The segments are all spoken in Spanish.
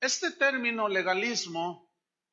Este término legalismo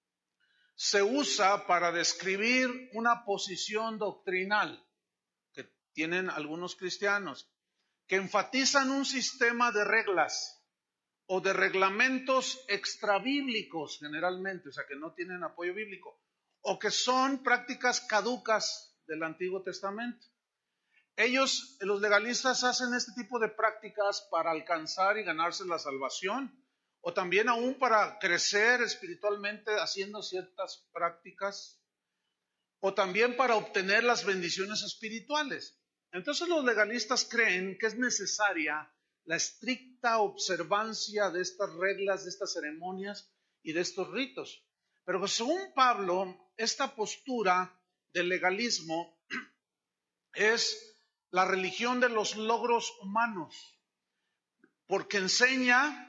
se usa para describir una posición doctrinal que tienen algunos cristianos, que enfatizan un sistema de reglas o de reglamentos extrabíblicos generalmente, o sea, que no tienen apoyo bíblico, o que son prácticas caducas del Antiguo Testamento. Ellos, los legalistas, hacen este tipo de prácticas para alcanzar y ganarse la salvación, o también aún para crecer espiritualmente haciendo ciertas prácticas, o también para obtener las bendiciones espirituales. Entonces los legalistas creen que es necesaria la estricta observancia de estas reglas, de estas ceremonias y de estos ritos. Pero según Pablo, esta postura del legalismo es la religión de los logros humanos, porque enseña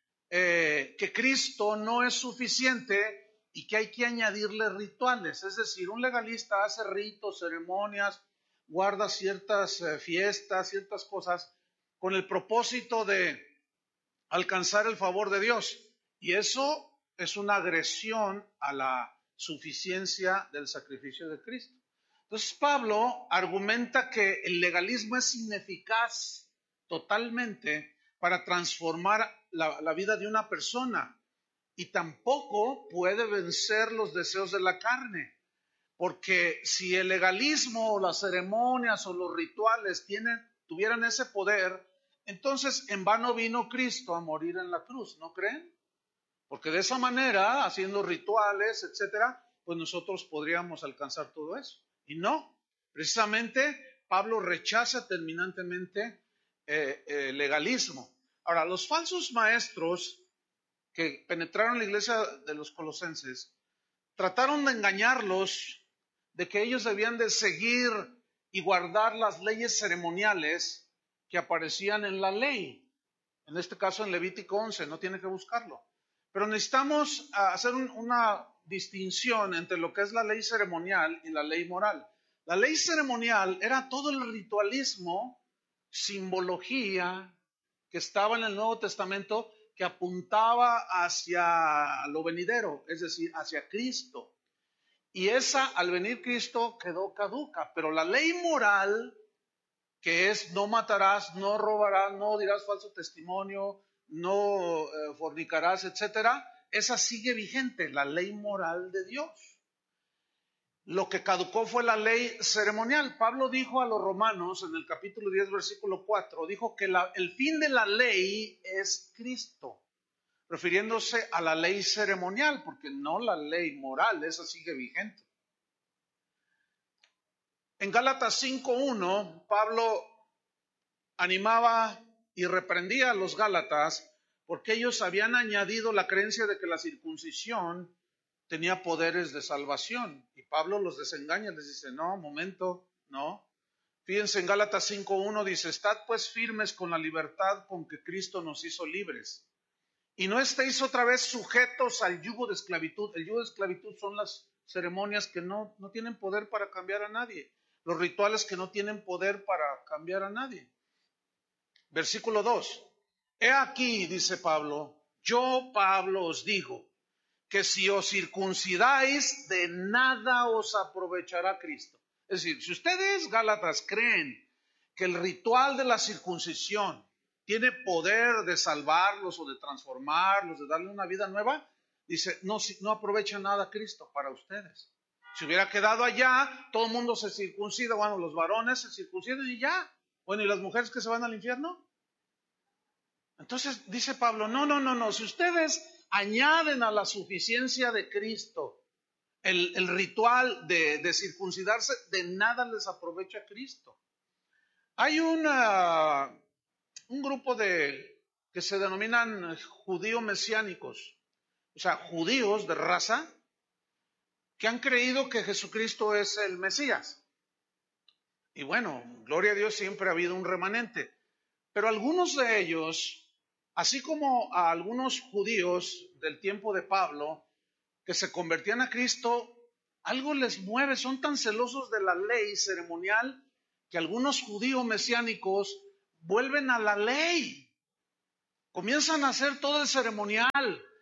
que Cristo no es suficiente y que hay que añadirle rituales. Es decir, un legalista hace ritos, ceremonias, guarda ciertas fiestas, ciertas cosas, con el propósito de alcanzar el favor de Dios. Y eso es una agresión a la suficiencia del sacrificio de Cristo. Entonces Pablo argumenta que el legalismo es ineficaz totalmente para transformar la vida de una persona y tampoco puede vencer los deseos de la carne, porque si el legalismo o las ceremonias o los rituales tuvieran ese poder, entonces en vano vino Cristo a morir en la cruz, ¿no creen? Porque de esa manera, haciendo rituales, etcétera, pues nosotros podríamos alcanzar todo eso. Y no, precisamente Pablo rechaza terminantemente legalismo. Ahora, los falsos maestros que penetraron la iglesia de los colosenses trataron de engañarlos de que ellos debían de seguir y guardar las leyes ceremoniales que aparecían en la ley. En este caso en Levítico 11, no tiene que buscarlo. Pero necesitamos hacer una distinción entre lo que es la ley ceremonial y la ley moral. La ley ceremonial era todo el ritualismo, simbología que estaba en el Nuevo Testamento que apuntaba hacia lo venidero, es decir, hacia Cristo. Y esa, al venir Cristo, quedó caduca. Pero la ley moral, que es no matarás, no robarás, no dirás falso testimonio, no fornicarás, etcétera, esa sigue vigente, la ley moral de Dios. Lo que caducó fue la ley ceremonial. Pablo dijo a los romanos en el capítulo 10, versículo 4, dijo que el fin de la ley es Cristo, refiriéndose a la ley ceremonial, porque no la ley moral, esa sigue vigente. En Gálatas 5:1, Pablo animaba y reprendía a los gálatas porque ellos habían añadido la creencia de que la circuncisión tenía poderes de salvación. Y Pablo los desengaña, les dice, no, momento, no. Fíjense en Gálatas 5:1 dice, estad pues firmes con la libertad con que Cristo nos hizo libres. Y no estéis otra vez sujetos al yugo de esclavitud. El yugo de esclavitud son las ceremonias que no tienen poder para cambiar a nadie. Los rituales que no tienen poder para cambiar a nadie. Versículo 2. He aquí, dice Pablo, yo, Pablo, os digo, que si os circuncidáis, de nada os aprovechará Cristo. Es decir, si ustedes, Gálatas, creen que el ritual de la circuncisión tiene poder de salvarlos o de transformarlos, de darle una vida nueva, dice, no aprovecha nada Cristo para ustedes. Si hubiera quedado allá, todo el mundo se circuncida, bueno, los varones se circuncidan y ya. Bueno, ¿y las mujeres que se van al infierno? Entonces dice Pablo, no, si ustedes añaden a la suficiencia de Cristo el ritual de circuncidarse, de nada les aprovecha Cristo. Hay un grupo que se denominan judíos mesiánicos, o sea, judíos de raza, que han creído que Jesucristo es el Mesías. Y bueno, gloria a Dios, siempre ha habido un remanente. Pero algunos de ellos, así como a algunos judíos del tiempo de Pablo, que se convertían a Cristo, algo les mueve, son tan celosos de la ley ceremonial que algunos judíos mesiánicos vuelven a la ley, comienzan a hacer todo el ceremonial,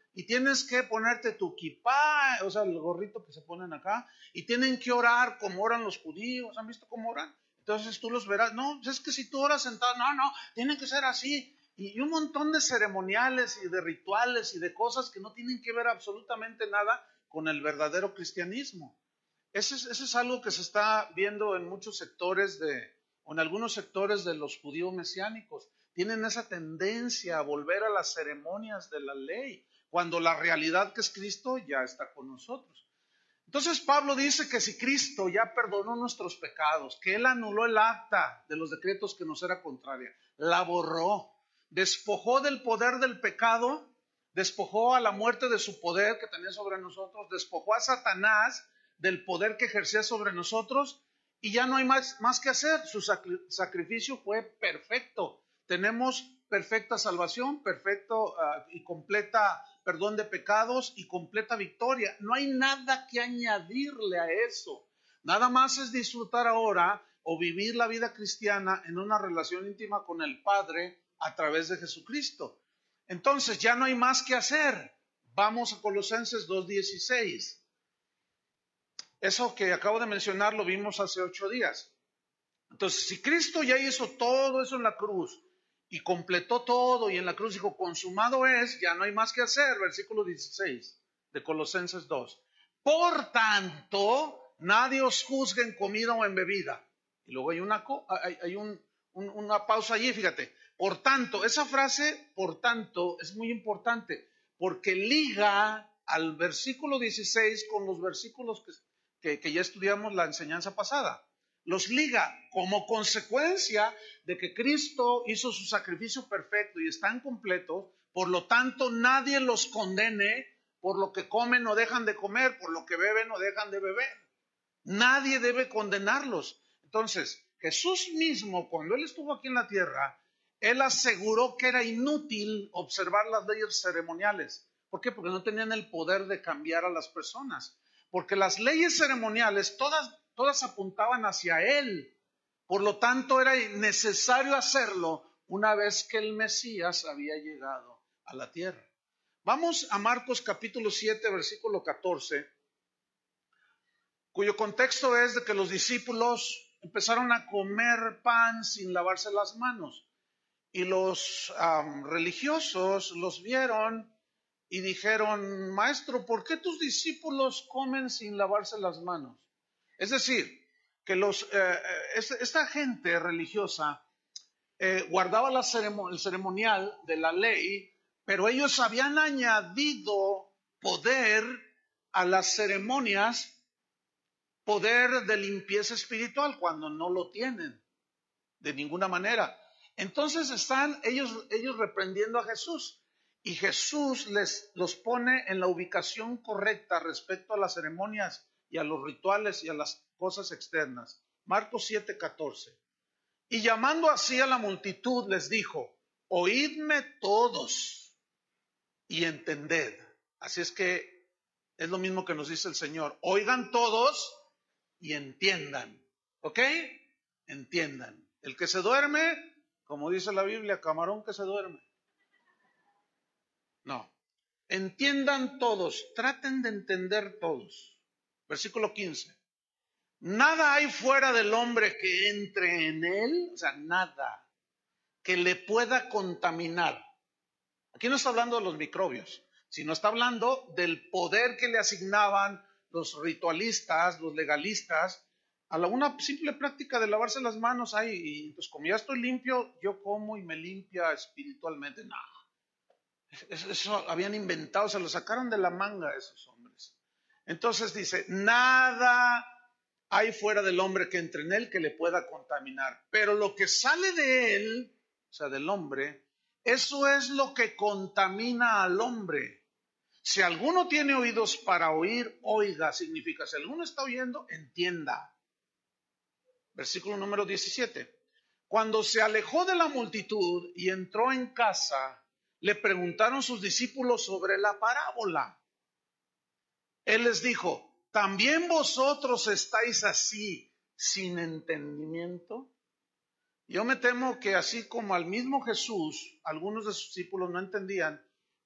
y tienes que ponerte tu kipá, o sea, el gorrito que se ponen acá, y tienen que orar como oran los judíos. ¿Han visto cómo oran? Entonces tú los verás. No, es que si tú oras sentado, no, tienen que ser así. Y un montón de ceremoniales y de rituales y de cosas que no tienen que ver absolutamente nada con el verdadero cristianismo. Eso es algo que se está viendo en muchos sectores o en algunos sectores de los judíos mesiánicos. Tienen esa tendencia a volver a las ceremonias de la ley, cuando la realidad que es Cristo ya está con nosotros. Entonces Pablo dice que si Cristo ya perdonó nuestros pecados, que Él anuló el acta de los decretos que nos era contraria, la borró, despojó del poder del pecado, despojó a la muerte de su poder que tenía sobre nosotros, despojó a Satanás del poder que ejercía sobre nosotros, y ya no hay más que hacer. Su sacrificio fue perfecto. Tenemos perfecta salvación, perfecto y completa perdón de pecados y completa victoria. No hay nada que añadirle a eso. Nada más es disfrutar ahora o vivir la vida cristiana en una relación íntima con el Padre a través de Jesucristo. Entonces ya no hay más que hacer. Vamos a Colosenses 2:16. Eso que acabo de mencionar lo vimos hace 8 días. Entonces, si Cristo ya hizo todo eso en la cruz y completó todo, y en la cruz dijo, consumado es, ya no hay más que hacer, versículo 16 de Colosenses 2. Por tanto, nadie os juzgue en comida o en bebida. Y luego hay una pausa allí, fíjate. Por tanto, esa frase, por tanto, es muy importante, porque liga al versículo 16 con los versículos que ya estudiamos la enseñanza pasada. Los liga como consecuencia de que Cristo hizo su sacrificio perfecto y están completos. Por lo tanto, nadie los condene por lo que comen o dejan de comer, por lo que beben o dejan de beber. Nadie debe condenarlos. Entonces, Jesús mismo, cuando Él estuvo aquí en la tierra, Él aseguró que era inútil observar las leyes ceremoniales. ¿Por qué? Porque no tenían el poder de cambiar a las personas. Porque las leyes ceremoniales todas apuntaban hacia Él. Por lo tanto, era necesario hacerlo una vez que el Mesías había llegado a la tierra. Vamos a Marcos capítulo 7, versículo 14, cuyo contexto es de que los discípulos empezaron a comer pan sin lavarse las manos. Y los religiosos los vieron y dijeron, maestro, ¿por qué tus discípulos comen sin lavarse las manos? Es decir, que esta gente religiosa guardaba el ceremonial de la ley, pero ellos habían añadido poder a las ceremonias, poder de limpieza espiritual, cuando no lo tienen de ninguna manera. Entonces están ellos reprendiendo a Jesús, y Jesús los pone en la ubicación correcta respecto a las ceremonias y a los rituales y a las cosas externas. Marcos 7:14. Y llamando así a la multitud les dijo, oídme todos y entended. Así es que es lo mismo que nos dice el Señor. Oigan todos y entiendan. ¿Ok? Entiendan. El que se duerme, como dice la Biblia, camarón que se duerme. No. Entiendan todos, traten de entender todos. Versículo 15. Nada hay fuera del hombre que entre en él, o sea, nada que le pueda contaminar. Aquí no está hablando de los microbios, sino está hablando del poder que le asignaban los ritualistas, los legalistas, a una simple práctica de lavarse las manos ahí. Y pues como ya estoy limpio, yo como y me limpia espiritualmente. No, eso habían inventado, se lo sacaron de la manga esos hombres. Entonces dice, nada hay fuera del hombre que entre en él que le pueda contaminar, pero lo que sale de él, o sea, del hombre, eso es lo que contamina al hombre. Si alguno tiene oídos para oír, oiga, significa, si alguno está oyendo, entienda. Versículo número 17. Cuando se alejó de la multitud y entró en casa, le preguntaron sus discípulos sobre la parábola. Él les dijo, ¿también vosotros estáis así sin entendimiento? Yo me temo que así como al mismo Jesús, algunos de sus discípulos no entendían,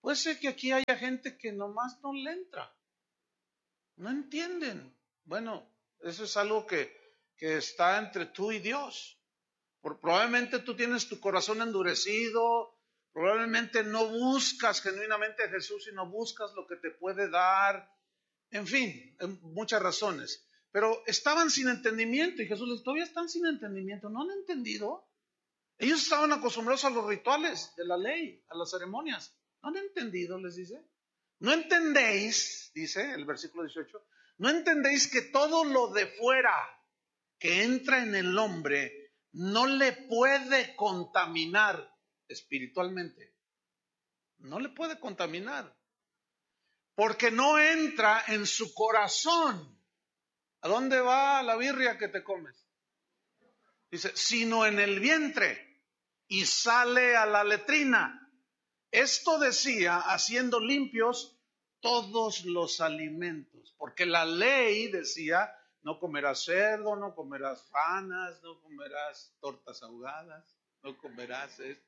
Puede ser que aquí haya gente que nomás no le entra, no entienden. Bueno, eso es algo que está entre tú y Dios. Probablemente tú tienes tu corazón endurecido, probablemente no buscas genuinamente a Jesús, sino buscas lo que te puede dar, en fin, muchas razones. Pero estaban sin entendimiento y Jesús les dice, todavía están sin entendimiento, ¿no han entendido? Ellos estaban acostumbrados a los rituales de la ley, a las ceremonias. ¿No han entendido? Les dice. ¿No entendéis? Dice el versículo 18. ¿No entendéis que todo lo de fuera que entra en el hombre no le puede contaminar espiritualmente? No le puede contaminar. Porque no entra en su corazón. ¿A dónde va la birria que te comes? Dice, sino en el vientre y sale a la letrina. Esto decía, haciendo limpios todos los alimentos, porque la ley decía, no comerás cerdo, no comerás ranas, no comerás tortas ahogadas, no comerás esto.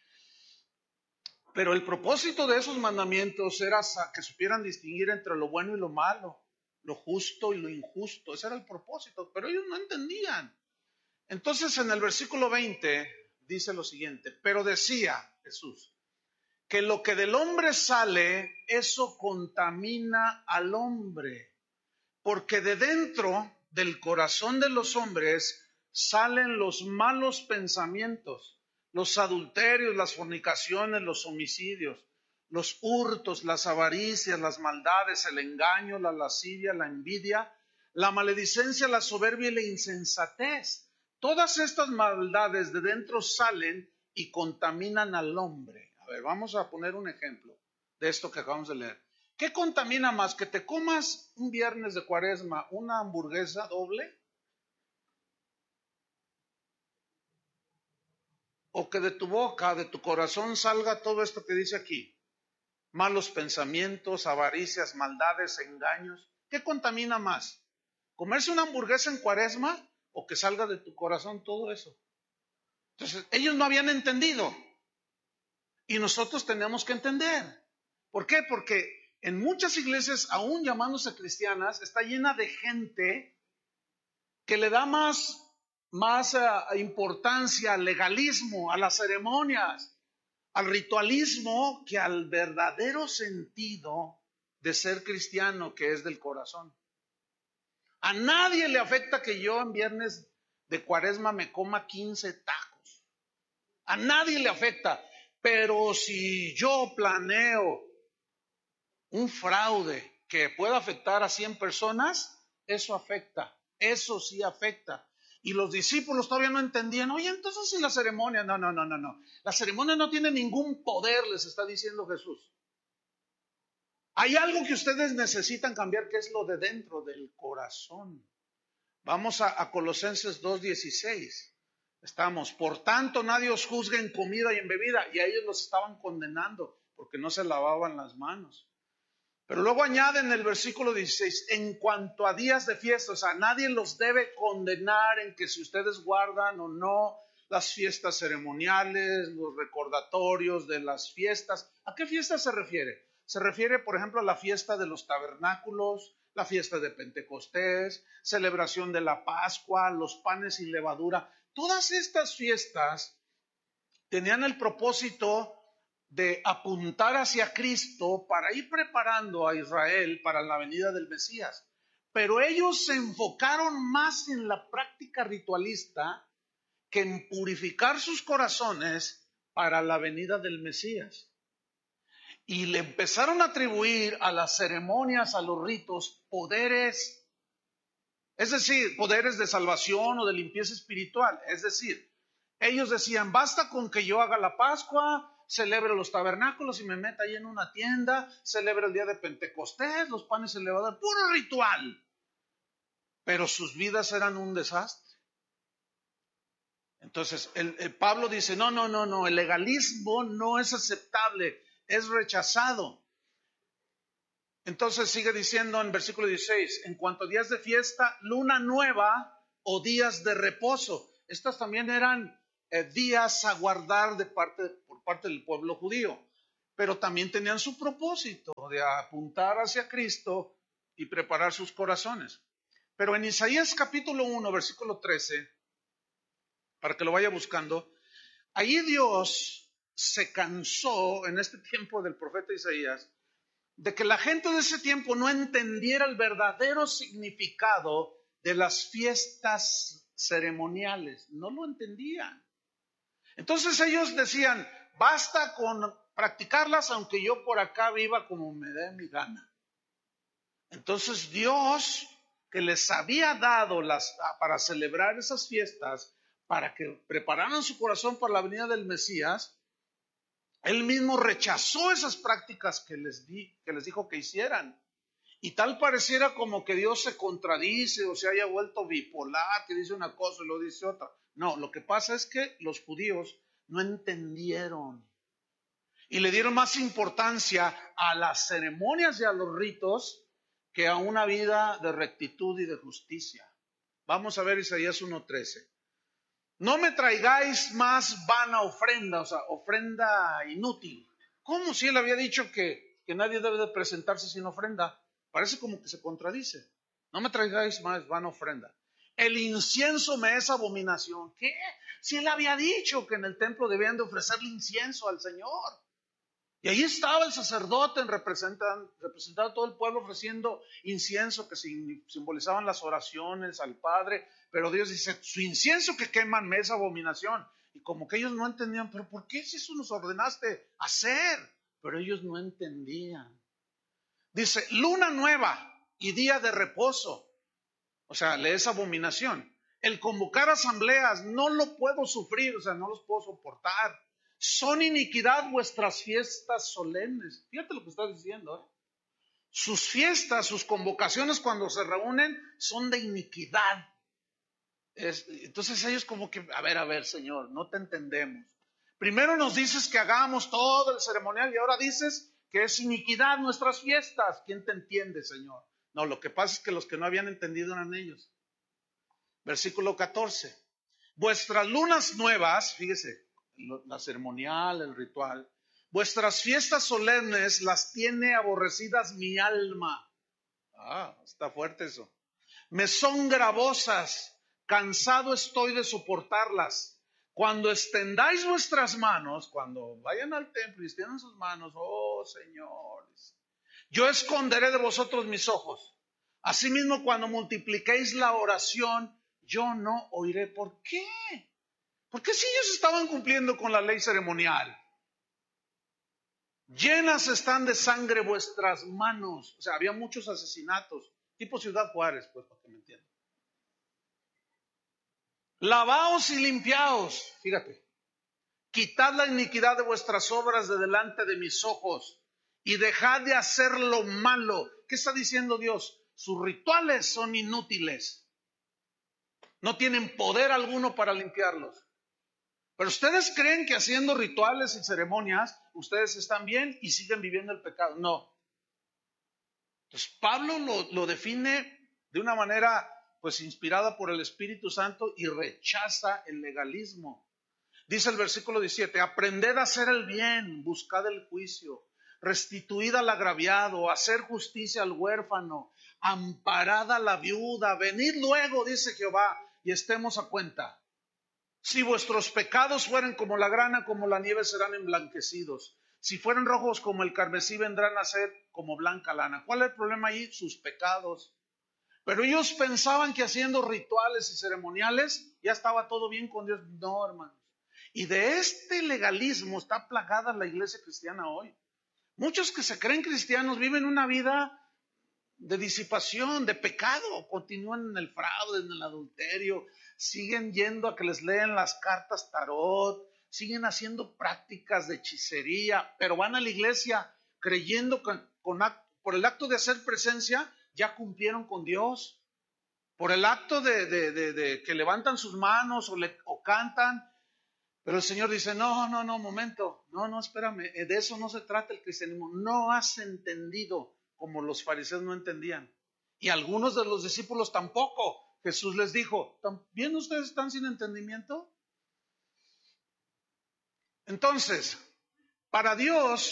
Pero el propósito de esos mandamientos era que supieran distinguir entre lo bueno y lo malo, lo justo y lo injusto. Ese era el propósito, pero ellos no entendían. Entonces en el versículo 20 dice lo siguiente, pero decía Jesús, que lo que del hombre sale, eso contamina al hombre, porque de dentro del corazón de los hombres salen los malos pensamientos, los adulterios, las fornicaciones, los homicidios, los hurtos, las avaricias, las maldades, el engaño, la lascivia, la envidia, la maledicencia, la soberbia y la insensatez. Todas estas maldades de dentro salen y contaminan al hombre. A ver, vamos a poner un ejemplo de esto que acabamos de leer. ¿Qué contamina más? ¿Que te comas un viernes de Cuaresma una hamburguesa doble? ¿O que de tu boca, de tu corazón salga todo esto que dice aquí? Malos pensamientos, avaricias, maldades, engaños. ¿Qué contamina más? ¿Comerse una hamburguesa en Cuaresma o que salga de tu corazón todo eso? Entonces, ellos no habían entendido. Y nosotros tenemos que entender. ¿Por qué? Porque en muchas iglesias, aún llamándose cristianas, está llena de gente que le da más importancia al legalismo, a las ceremonias, al ritualismo, que al verdadero sentido de ser cristiano, que es del corazón. A nadie le afecta que yo en viernes de Cuaresma me coma 15 tacos. A nadie le afecta. Pero si yo planeo un fraude que pueda afectar a 100 personas, eso afecta, eso sí afecta. Y los discípulos todavía no entendían, oye, entonces si la ceremonia, no. La ceremonia no tiene ningún poder, les está diciendo Jesús. Hay algo que ustedes necesitan cambiar, que es lo de dentro del corazón. Vamos a Colosenses 2:16. Estamos, por tanto, nadie os juzgue en comida y en bebida. Y a ellos los estaban condenando porque no se lavaban las manos. Pero luego añade en el versículo 16, en cuanto a días de fiesta, o sea, nadie los debe condenar en que si ustedes guardan o no las fiestas ceremoniales, los recordatorios de las fiestas. ¿A qué fiesta se refiere? Se refiere, por ejemplo, a la fiesta de los tabernáculos, la fiesta de Pentecostés, celebración de la Pascua, los panes sin levadura. Todas estas fiestas tenían el propósito de apuntar hacia Cristo para ir preparando a Israel para la venida del Mesías. Pero ellos se enfocaron más en la práctica ritualista que en purificar sus corazones para la venida del Mesías. Y le empezaron a atribuir a las ceremonias, a los ritos, poderes, es decir, poderes de salvación o de limpieza espiritual. Es decir, ellos decían, basta con que yo haga la Pascua, celebre los tabernáculos y me meta ahí en una tienda, celebre el día de Pentecostés, los panes sin levadura, puro ritual. Pero sus vidas eran un desastre. Entonces, el Pablo dice, no, el legalismo no es aceptable, es rechazado. Entonces sigue diciendo en versículo 16, en cuanto a días de fiesta, luna nueva o días de reposo. Estas también eran días a guardar por parte del pueblo judío. pero también tenían su propósito de apuntar hacia Cristo y preparar sus corazones. Pero en Isaías capítulo 1, versículo 13, para que lo vaya buscando, ahí Dios se cansó en este tiempo del profeta Isaías de que la gente de ese tiempo no entendiera el verdadero significado de las fiestas ceremoniales. No lo entendían. Entonces ellos decían, basta con practicarlas aunque yo por acá viva como me dé mi gana. Entonces Dios, que les había dado para celebrar esas fiestas, para que prepararan su corazón para la venida del Mesías, Él mismo rechazó esas prácticas que les dijo que hicieran. Y tal pareciera como que Dios se contradice o se haya vuelto bipolar, que dice una cosa y lo dice otra. No, lo que pasa es que los judíos no entendieron y le dieron más importancia a las ceremonias y a los ritos que a una vida de rectitud y de justicia. Vamos a ver Isaías 1:13. No me traigáis más vana ofrenda, o sea, ofrenda inútil. ¿Cómo si él había dicho que nadie debe de presentarse sin ofrenda? Parece como que se contradice. No me traigáis más vana ofrenda. El incienso me es abominación. ¿Qué? Si él había dicho que en el templo debían de ofrecerle incienso al Señor. Y ahí estaba el sacerdote representando a todo el pueblo ofreciendo incienso que simbolizaban las oraciones al Padre. Pero Dios dice, su incienso que queman me es abominación. Y como que ellos no entendían, pero ¿por qué si eso nos ordenaste hacer? Pero ellos no entendían. Dice, luna nueva y día de reposo. O sea, le es abominación. El convocar asambleas no lo puedo sufrir, o sea, no los puedo soportar. Son iniquidad vuestras fiestas solemnes. Fíjate lo que está diciendo, ¿eh? Sus fiestas, sus convocaciones cuando se reúnen son de iniquidad. Entonces ellos como que, a ver, Señor, no te entendemos. Primero nos dices que hagamos todo el ceremonial y ahora dices que es iniquidad nuestras fiestas. ¿Quién te entiende, Señor? No, lo que pasa es que los que no habían entendido eran ellos. Versículo 14. Vuestras lunas nuevas, fíjese, la ceremonial, el ritual, vuestras fiestas solemnes las tiene aborrecidas mi alma. Está fuerte eso. Me son gravosas, cansado estoy de soportarlas. Cuando extendáis vuestras manos, cuando vayan al templo y extiendan sus manos, oh señores, yo esconderé de vosotros mis ojos. Asimismo, cuando multipliquéis la oración, yo no oiré. ¿Por qué? Porque si ellos estaban cumpliendo con la ley ceremonial, llenas están de sangre vuestras manos. O sea, había muchos asesinatos, tipo Ciudad Juárez, pues, para que me entiendan. Lavaos y limpiaos, fíjate. Quitad la iniquidad de vuestras obras de delante de mis ojos y dejad de hacer lo malo. ¿Qué está diciendo Dios? Sus rituales son inútiles. No tienen poder alguno para limpiarlos. Pero ustedes creen que haciendo rituales y ceremonias, ustedes están bien y siguen viviendo el pecado. No. Entonces Pablo lo define de una manera pues inspirada por el Espíritu Santo y rechaza el legalismo. Dice el versículo 17, aprended a hacer el bien, buscad el juicio, restituid al agraviado, hacer justicia al huérfano, amparad a la viuda, venid luego, dice Jehová, y estemos a cuenta. Si vuestros pecados fueren como la grana, como la nieve serán emblanquecidos. Si fueren rojos como el carmesí, vendrán a ser como blanca lana. ¿Cuál es el problema ahí? Sus pecados. Pero ellos pensaban que haciendo rituales y ceremoniales ya estaba todo bien con Dios. No, hermanos. Y de este legalismo está plagada la iglesia cristiana hoy. Muchos que se creen cristianos viven una vida de disipación, de pecado, continúan en el fraude, en el adulterio, siguen yendo a que les lean las cartas tarot, siguen haciendo prácticas de hechicería, pero van a la iglesia creyendo que por el acto de hacer presencia ya cumplieron con Dios, por el acto de que levantan sus manos o cantan, pero el Señor dice, no, momento, no, espérame, de eso no se trata el cristianismo, no has entendido como los fariseos no entendían. Y algunos de los discípulos tampoco. Jesús les dijo, ¿también ustedes están sin entendimiento? Entonces, para Dios,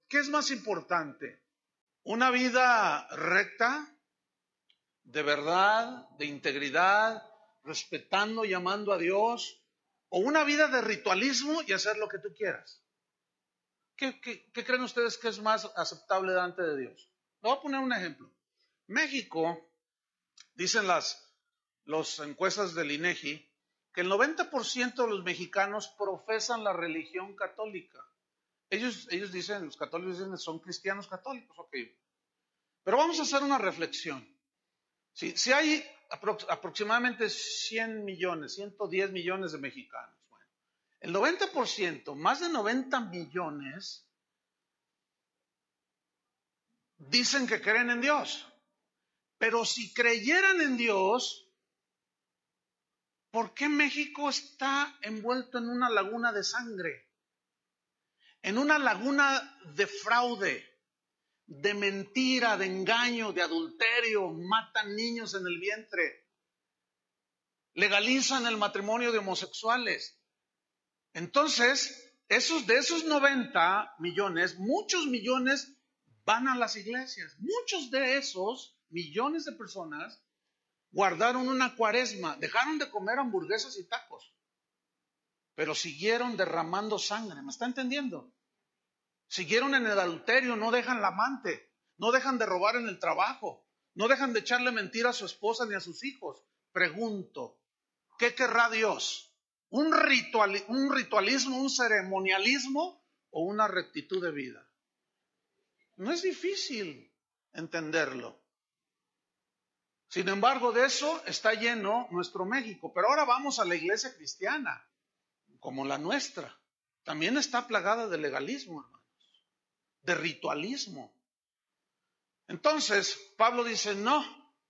¿qué es más importante? ¿Una vida recta, de verdad, de integridad, respetando y amando a Dios? ¿O una vida de ritualismo y hacer lo que tú quieras? ¿Qué creen ustedes que es más aceptable delante de Dios? Le voy a poner un ejemplo. México, dicen las encuestas del INEGI, que el 90% de los mexicanos profesan la religión católica. Ellos dicen, los católicos dicen que son cristianos católicos, ok. Pero vamos a hacer una reflexión. Si hay aproximadamente 100 millones, 110 millones de mexicanos, bueno, el 90%, más de 90 millones, dicen que creen en Dios. Pero si creyeran en Dios, ¿por qué México está envuelto en una laguna de sangre? En una laguna de fraude, de mentira, de engaño, de adulterio, matan niños en el vientre, legalizan el matrimonio de homosexuales. Entonces, de esos 90 millones, muchos millones van a las iglesias. Muchos de esos millones de personas guardaron una cuaresma, dejaron de comer hamburguesas y tacos, pero siguieron derramando sangre. ¿Me está entendiendo? Siguieron en el adulterio, no dejan la amante, no dejan de robar en el trabajo, no dejan de echarle mentira a su esposa ni a sus hijos. Pregunto, ¿qué querrá Dios? ¿Un ritualismo, un ceremonialismo o una rectitud de vida? No es difícil entenderlo. Sin embargo, de eso está lleno nuestro México. Pero ahora vamos a la iglesia cristiana, como la nuestra. También está plagada de legalismo, hermanos, de ritualismo. Entonces, Pablo dice, no,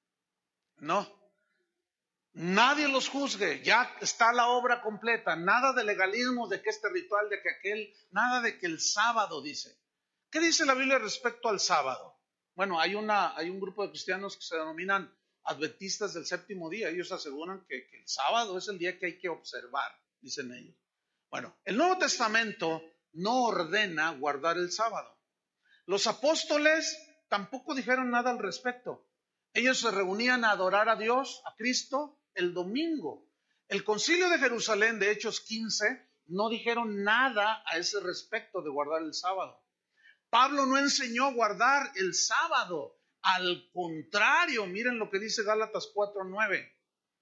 nadie los juzgue, ya está la obra completa, nada de legalismo, de que este ritual, de que aquel, nada de que el sábado, dice. ¿Qué dice la Biblia respecto al sábado? Bueno, hay un grupo de cristianos que se denominan adventistas del séptimo día. Ellos aseguran que el sábado es el día que hay que observar, dicen ellos. Bueno, el Nuevo Testamento no ordena guardar el sábado. Los apóstoles tampoco dijeron nada al respecto. Ellos se reunían a adorar a Dios, a Cristo, el domingo. El Concilio de Jerusalén, de Hechos 15, no dijeron nada a ese respecto de guardar el sábado. Pablo no enseñó a guardar el sábado. Al contrario, miren lo que dice Gálatas 4:9.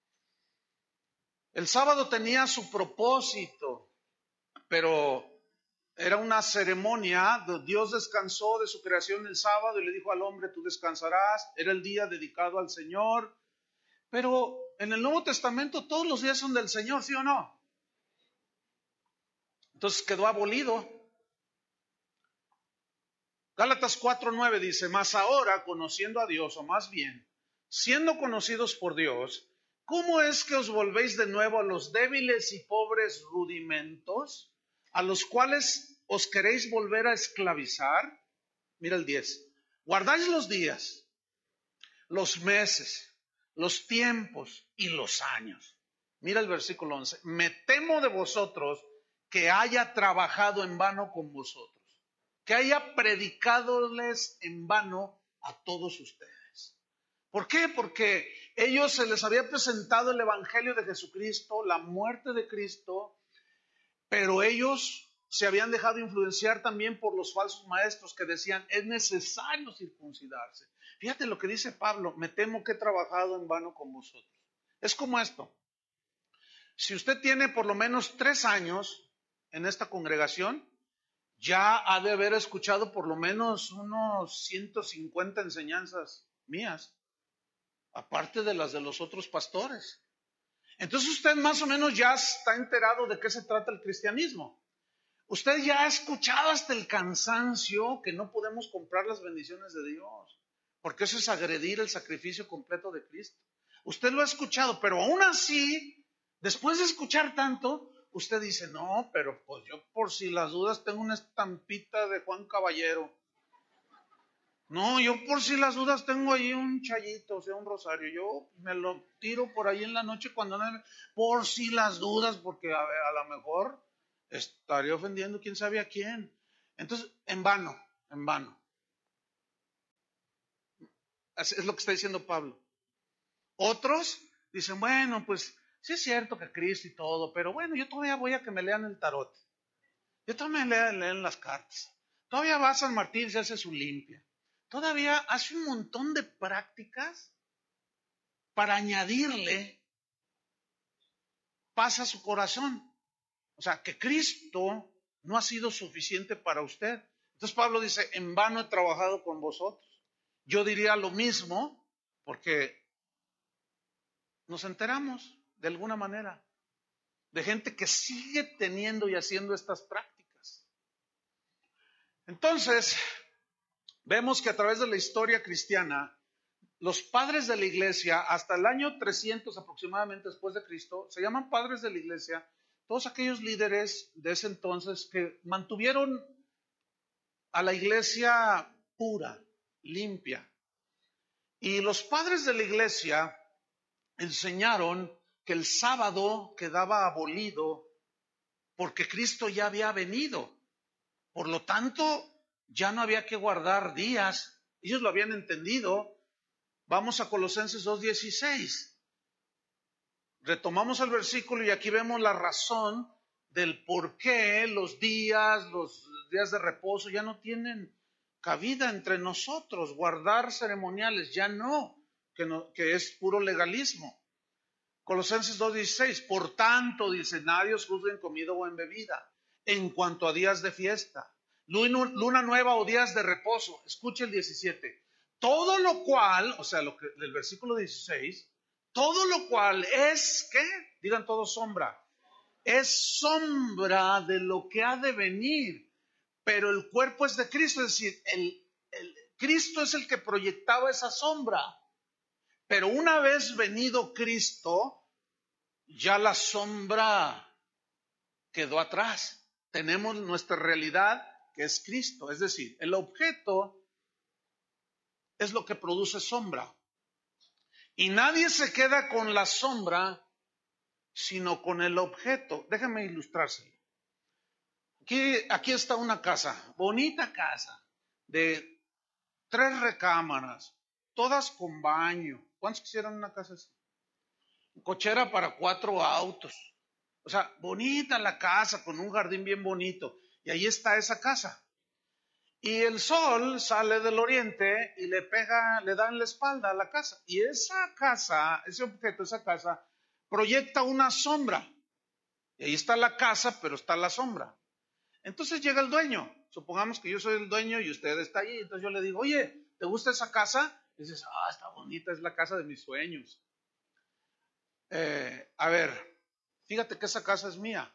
El sábado tenía su propósito, pero era una ceremonia. Dios descansó de su creación el sábado y le dijo al hombre, tú descansarás. Era el día dedicado al Señor. Pero en el Nuevo Testamento todos los días son del Señor, ¿sí o no? Entonces quedó abolido. Gálatas 4:9 dice, mas ahora conociendo a Dios, o más bien, siendo conocidos por Dios, ¿cómo es que os volvéis de nuevo a los débiles y pobres rudimentos, a los cuales os queréis volver a esclavizar? Mira el 10. Guardáis los días, los meses, los tiempos y los años. Mira el versículo 11. Me temo de vosotros que haya trabajado en vano con vosotros, que haya predicadoles en vano a todos ustedes. ¿Por qué? Porque ellos se les había presentado el evangelio de Jesucristo, la muerte de Cristo, pero ellos se habían dejado influenciar también por los falsos maestros que decían, es necesario circuncidarse. Fíjate lo que dice Pablo, me temo que he trabajado en vano con vosotros. Es como esto. Si usted tiene por lo menos 3 años en esta congregación, ya ha de haber escuchado por lo menos unos 150 enseñanzas mías, aparte de las de los otros pastores. Entonces usted más o menos ya está enterado de qué se trata el cristianismo. Usted ya ha escuchado hasta el cansancio que no podemos comprar las bendiciones de Dios, porque eso es agredir el sacrificio completo de Cristo. Usted lo ha escuchado, pero aún así, después de escuchar tanto, usted dice, no, pero pues yo por si las dudas tengo una estampita de Juan Caballero. No, yo por si las dudas tengo ahí un chayito, o sea, un rosario. Yo me lo tiro por ahí en la noche cuando no, por si las dudas, porque a lo mejor estaría ofendiendo quién sabe a quién. Entonces, en vano, en vano. Es lo que está diciendo Pablo. Otros dicen, bueno, pues sí es cierto que Cristo y todo, pero bueno, yo todavía voy a que me lean el tarot. Yo todavía me leen las cartas. Todavía va a San Martín y se hace su limpia. Todavía hace un montón de prácticas para añadirle paz a su corazón. O sea, que Cristo no ha sido suficiente para usted. Entonces Pablo dice, en vano he trabajado con vosotros. Yo diría lo mismo porque nos enteramos de alguna manera de gente que sigue teniendo y haciendo estas prácticas. Entonces, vemos que a través de la historia cristiana, los padres de la iglesia, hasta el año 300 aproximadamente después de Cristo, se llaman padres de la iglesia, todos aquellos líderes de ese entonces que mantuvieron a la iglesia pura, limpia. Y los padres de la iglesia enseñaron que el sábado quedaba abolido porque Cristo ya había venido. Por lo tanto, ya no había que guardar días. Ellos lo habían entendido. Vamos a Colosenses 2:16. Retomamos el versículo y aquí vemos la razón del por qué los días de reposo ya no tienen cabida entre nosotros. Guardar ceremoniales ya no, que es puro legalismo. Colosenses 2:16, por tanto, dice, nadie os juzgue en comida o en bebida, en cuanto a días de fiesta, luna nueva o días de reposo. Escuche el 17. Todo lo cual, o sea, del versículo 16, todo lo cual es, ¿qué? Digan todos sombra. Es sombra de lo que ha de venir, pero el cuerpo es de Cristo, es decir, Cristo es el que proyectaba esa sombra. Pero una vez venido Cristo, ya la sombra quedó atrás. Tenemos nuestra realidad que es Cristo. Es decir, el objeto es lo que produce sombra. Y nadie se queda con la sombra, sino con el objeto. Déjame ilustrárselo. Aquí está una casa, bonita casa, de 3 recámaras, todas con baño. ¿Cuántos quisieran una casa así? Cochera para 4 autos. O sea, bonita la casa, con un jardín bien bonito. Y ahí está esa casa. Y el sol sale del oriente y le da en la espalda a la casa. Y esa casa, ese objeto, esa casa, proyecta una sombra. Y ahí está la casa, pero está la sombra. Entonces llega el dueño. Supongamos que yo soy el dueño y usted está ahí. Entonces yo le digo, oye, ¿te gusta esa casa? Y dices, está bonita, es la casa de mis sueños. A ver, fíjate que esa casa es mía.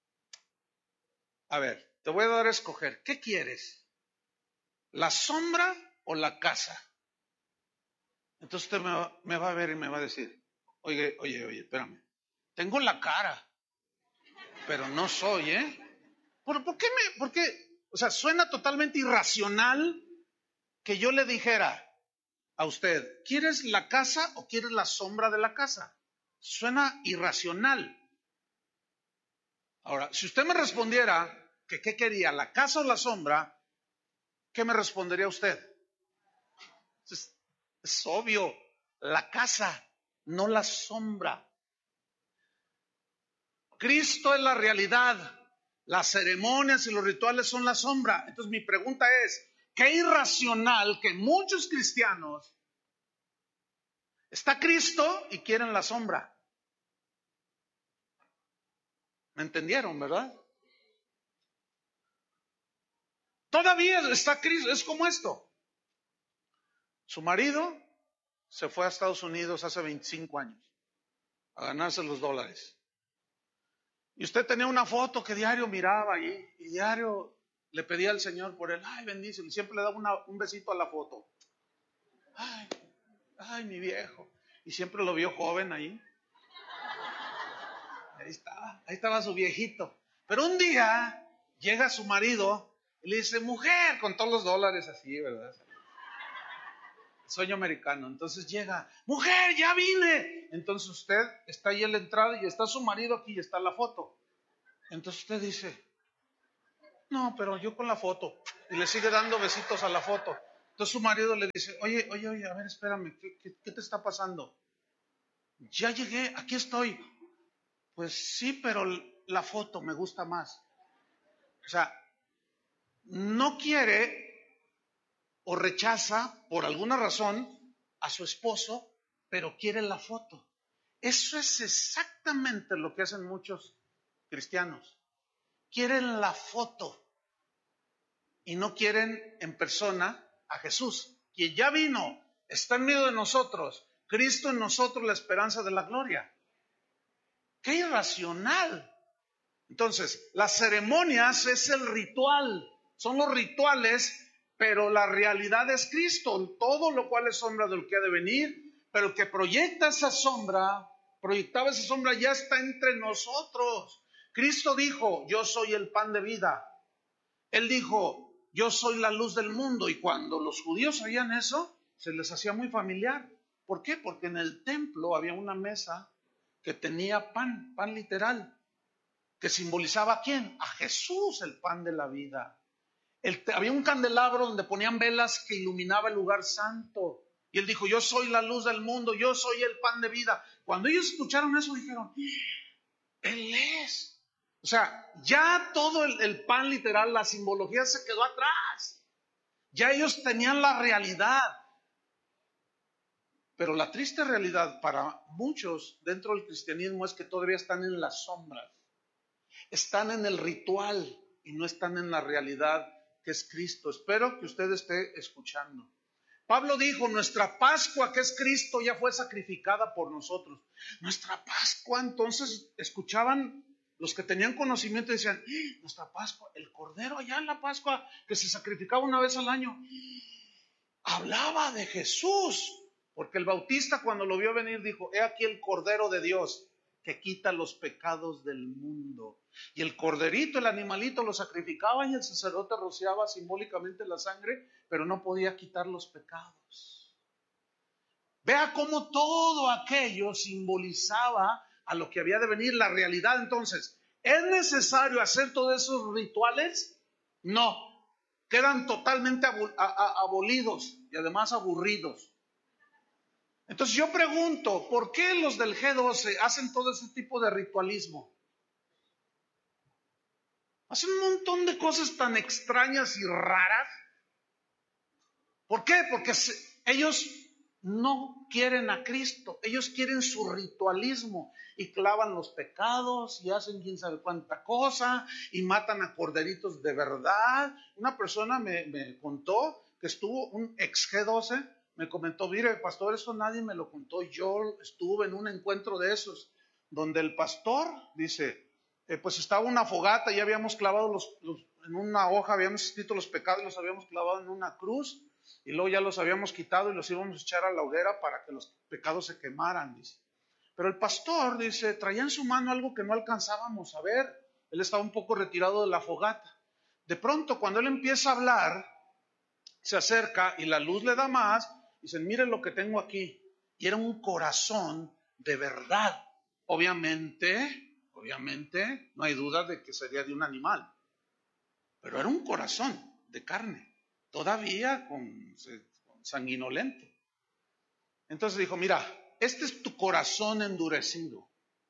A ver, te voy a dar a escoger. ¿Qué quieres? ¿La sombra o la casa? Entonces usted me va a ver y me va a decir, oye, espérame. Tengo la cara, pero no soy, ¿eh? ¿Por qué? O sea, suena totalmente irracional que yo le dijera a usted, ¿quieres la casa o quieres la sombra de la casa? Suena irracional. Ahora, si usted me respondiera que qué quería, la casa o la sombra, ¿qué me respondería usted? Es obvio, la casa, no la sombra. Cristo es la realidad. Las ceremonias y los rituales son la sombra. Entonces mi pregunta es, ¿qué irracional que muchos cristianos está Cristo y quieren la sombra? ¿Me entendieron, verdad? Todavía está Cristo, es como esto. Su marido se fue a Estados Unidos hace 25 años a ganarse los dólares. Y usted tenía una foto que diario miraba allí y diario le pedía al Señor por él, ay, bendícelo, y siempre le daba un besito a la foto. Ay, mi viejo. Y siempre lo vio joven ahí. Ahí estaba su viejito. Pero un día llega su marido y le dice, mujer, con todos los dólares así, ¿verdad? Sueño americano. Entonces llega, mujer, ya vine. Entonces usted está ahí en la entrada y está su marido aquí y está la foto. Entonces usted dice, No, pero yo con la foto. Y le sigue dando besitos a la foto. Entonces su marido le dice, oye, a ver, espérame, ¿qué te está pasando? Ya llegué, aquí estoy. Pues sí, pero la foto me gusta más. O sea, no quiere o rechaza por alguna razón a su esposo, pero quiere la foto. Eso es exactamente lo que hacen muchos cristianos. Quieren la foto y no quieren en persona a Jesús, quien ya vino, está en medio de nosotros, Cristo en nosotros, la esperanza de la gloria. ¡Qué irracional! Entonces, las ceremonias es el ritual, son los rituales, pero la realidad es Cristo, todo lo cual es sombra de lo que ha de venir, pero el que proyectaba esa sombra ya está entre nosotros. Cristo dijo, yo soy el pan de vida. Él dijo, yo soy la luz del mundo. Y cuando los judíos oían eso, se les hacía muy familiar. ¿Por qué? Porque en el templo había una mesa que tenía pan literal, que simbolizaba ¿a quién? A Jesús, el pan de la vida. Había un candelabro donde ponían velas que iluminaba el lugar santo. Y él dijo, yo soy la luz del mundo, yo soy el pan de vida. Cuando ellos escucharon eso, dijeron, Él es. O sea, ya todo el pan literal, la simbología se quedó atrás. Ya ellos tenían la realidad. Pero la triste realidad para muchos dentro del cristianismo es que todavía están en las sombras. Están en el ritual y no están en la realidad que es Cristo. Espero que usted esté escuchando. Pablo dijo, nuestra Pascua, que es Cristo, ya fue sacrificada por nosotros. Nuestra Pascua, entonces, escuchaban los que tenían conocimiento y decían, nuestra Pascua, el Cordero allá en la Pascua, que se sacrificaba una vez al año, hablaba de Jesús. Porque el Bautista cuando lo vio venir dijo, he aquí el Cordero de Dios que quita los pecados del mundo. Y el corderito, el animalito, lo sacrificaba y el sacerdote rociaba simbólicamente la sangre, pero no podía quitar los pecados. Vea cómo todo aquello simbolizaba a lo que había de venir, la realidad. Entonces, ¿es necesario hacer todos esos rituales? No, quedan totalmente abolidos y además aburridos. Entonces yo pregunto, ¿por qué los del G12 hacen todo ese tipo de ritualismo? Hacen un montón de cosas tan extrañas y raras. ¿Por qué? Porque ellos no quieren a Cristo, ellos quieren su ritualismo y clavan los pecados y hacen quién sabe cuánta cosa y matan a corderitos de verdad. Una persona me contó que estuvo un ex G12. Me comentó, mire, pastor, eso nadie me lo contó. Yo estuve en un encuentro de esos, donde el pastor dice, pues estaba una fogata y habíamos clavado en una hoja, habíamos escrito los pecados y los habíamos clavado en una cruz, y luego ya los habíamos quitado y los íbamos a echar a la hoguera para que los pecados se quemaran, dice. Pero el pastor, dice, traía en su mano algo que no alcanzábamos a ver. Él estaba un poco retirado de la fogata. De pronto, cuando él empieza a hablar, se acerca y la luz le da más. Dicen, miren lo que tengo aquí. Y era un corazón de verdad. Obviamente, no hay duda de que sería de un animal. Pero era un corazón de carne, todavía con sanguinolento. Entonces dijo, mira, este es tu corazón endurecido.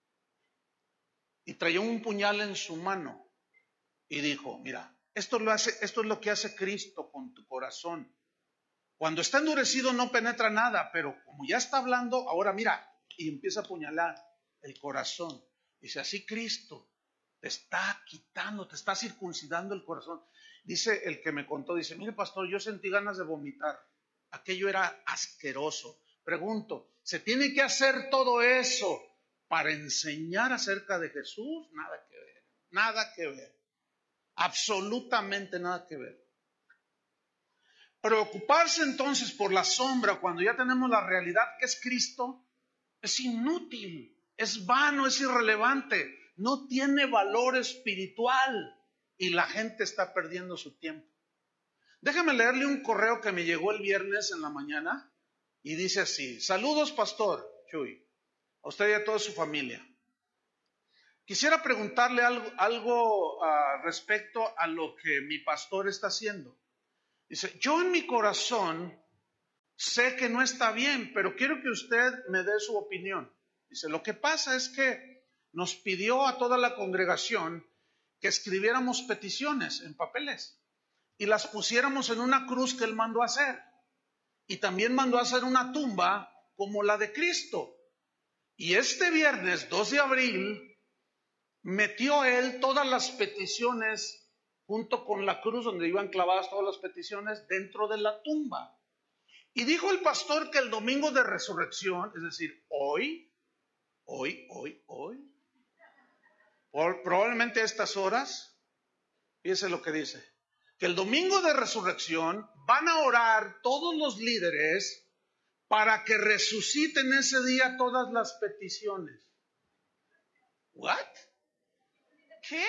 Y traía un puñal en su mano. Y dijo, mira, esto es lo que hace Cristo con tu corazón. Cuando está endurecido no penetra nada, pero como ya está hablando, ahora mira, y empieza a apuñalar el corazón. Dice, así Cristo te está quitando, te está circuncidando el corazón. Dice el que me contó, dice, mire pastor, yo sentí ganas de vomitar. Aquello era asqueroso. Pregunto, ¿se tiene que hacer todo eso para enseñar acerca de Jesús? Nada que ver, nada que ver. Absolutamente nada que ver. Preocuparse entonces por la sombra cuando ya tenemos la realidad que es Cristo es inútil, es vano, es irrelevante, no tiene valor espiritual y la gente está perdiendo su tiempo. Déjame leerle un correo que me llegó el viernes en la mañana y dice así: saludos pastor Chuy, a usted y a toda su familia. Quisiera preguntarle algo respecto a lo que mi pastor está haciendo. Dice, yo en mi corazón sé que no está bien, pero quiero que usted me dé su opinión. Dice, lo que pasa es que nos pidió a toda la congregación que escribiéramos peticiones en papeles y las pusiéramos en una cruz que él mandó a hacer. Y también mandó a hacer una tumba como la de Cristo. Y este viernes 2 de abril metió él todas las peticiones junto con la cruz donde iban clavadas todas las peticiones dentro de la tumba. Y dijo el pastor que el domingo de resurrección, es decir, hoy, probablemente a estas horas, fíjese lo que dice, que el domingo de resurrección van a orar todos los líderes para que resuciten ese día todas las peticiones. ¿What? ¿Qué?